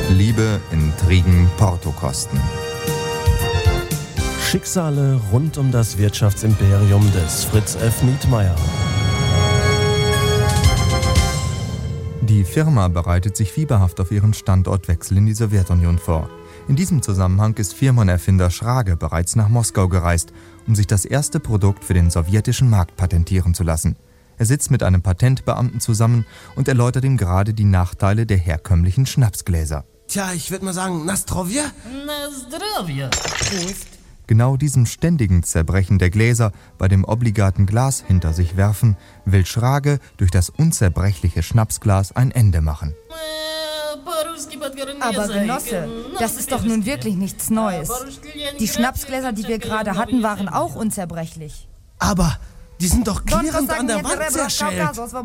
Liebe, Intrigen, Portokosten. Schicksale rund um das Wirtschaftsimperium des Fritz F. Nietmeyer. Die Firma bereitet sich fieberhaft auf ihren Standortwechsel in die Sowjetunion vor. In diesem Zusammenhang ist Firmenerfinder Schrage bereits nach Moskau gereist, um sich das erste Produkt für den sowjetischen Markt patentieren zu lassen. Er sitzt mit einem Patentbeamten zusammen und erläutert ihm gerade die Nachteile der herkömmlichen Schnapsgläser. Tja, ich würde mal sagen, na zdrowie? Na zdrowie. Prost. Genau diesem ständigen Zerbrechen der Gläser bei dem obligaten Glas hinter sich werfen, will Schrage durch das unzerbrechliche Schnapsglas ein Ende machen. Aber Genosse, das ist doch nun wirklich nichts Neues. Die Schnapsgläser, die wir gerade hatten, waren auch unzerbrechlich. Aber die sind doch klirrend an der Wand zerschellt.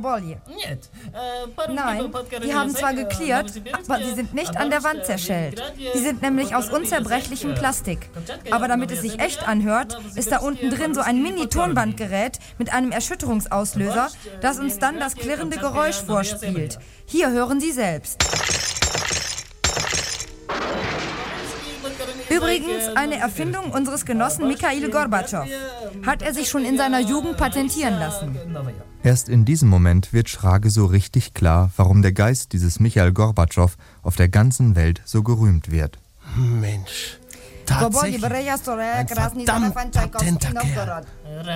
Nein, die haben zwar geklirrt, aber sie sind nicht an der Wand zerschellt. Die sind nämlich aus unzerbrechlichem Plastik. Aber damit es sich echt anhört, ist da unten drin so ein Mini-Tonbandgerät mit einem Erschütterungsauslöser, das uns dann das klirrende Geräusch vorspielt. Hier hören Sie selbst. Übrigens eine Erfindung unseres Genossen Michail Gorbatschow. Hat er sich schon in seiner Jugend patentieren lassen. Erst in diesem Moment wird Schrage so richtig klar, warum der Geist dieses Michail Gorbatschow auf der ganzen Welt so gerühmt wird. Mensch, tatsächlich ein verdammt patenter Kerl.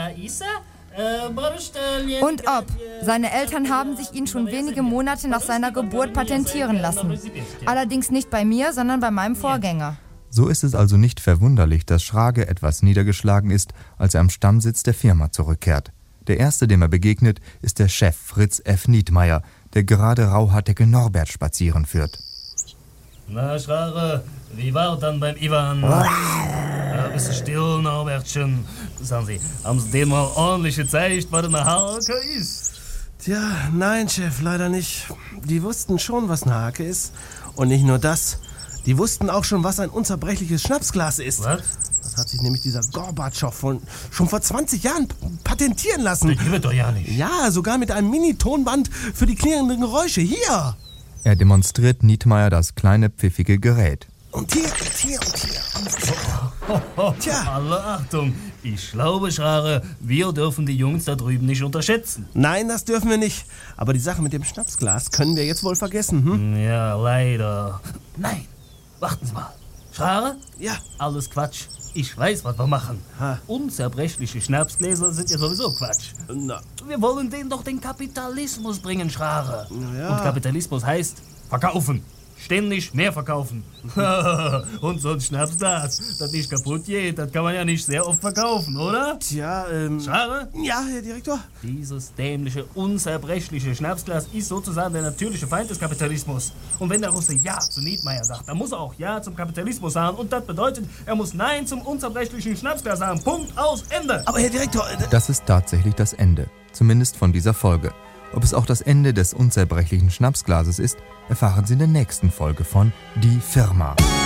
Und ob. Seine Eltern haben sich ihn schon wenige Monate nach seiner Geburt patentieren lassen. Allerdings nicht bei mir, sondern bei meinem Vorgänger. So ist es also nicht verwunderlich, dass Schrage etwas niedergeschlagen ist, als er am Stammsitz der Firma zurückkehrt. Der erste, dem er begegnet, ist der Chef Fritz F. Nietmeyer, der gerade Rauhaardecke Norbert spazieren führt. Na, Schrage, wie war dann beim Ivan? Bist du still, Norbertchen? Sagen Sie, haben Sie denen mal ordentlich gezeigt, was eine Hake ist? Tja, nein, Chef, leider nicht. Die wussten schon, was eine Hake ist. Und nicht nur das. Die wussten auch schon, was ein unzerbrechliches Schnapsglas ist. Was? Das hat sich nämlich dieser Gorbatschow schon vor 20 Jahren patentieren lassen. Das gibt doch ja nicht. Ja, sogar mit einem Mini-Tonband für die klirrenden Geräusche. Hier! Er demonstriert Nietmeyer das kleine pfiffige Gerät. Und hier, und hier, und hier. Tja. Alle Achtung, ich glaube, Schrage, wir dürfen die Jungs da drüben nicht unterschätzen. Nein, das dürfen wir nicht. Aber die Sache mit dem Schnapsglas können wir jetzt wohl vergessen, hm? Ja, leider. Nein, warten Sie mal. Schrage? Ja. Alles Quatsch. Ich weiß, was wir machen. Ha. Unzerbrechliche Schnapsgläser sind ja sowieso Quatsch. Na. Wir wollen denen doch den Kapitalismus bringen, Schrage. Ja. Und Kapitalismus heißt verkaufen. Ständig mehr verkaufen. Und so ein Schnapsglas, das nicht kaputt geht, das kann man ja nicht sehr oft verkaufen, oder? Tja, Schrage? Ja, Herr Direktor. Dieses dämliche, unzerbrechliche Schnapsglas ist sozusagen der natürliche Feind des Kapitalismus. Und wenn der Russe Ja zu Nietmeyer sagt, dann muss er auch Ja zum Kapitalismus sagen. Und das bedeutet, er muss Nein zum unzerbrechlichen Schnapsglas sagen. Punkt, aus, Ende. Aber Herr Direktor... Das ist tatsächlich das Ende, zumindest von dieser Folge. Ob es auch das Ende des unzerbrechlichen Schnapsglases ist, erfahren Sie in der nächsten Folge von Die Firma.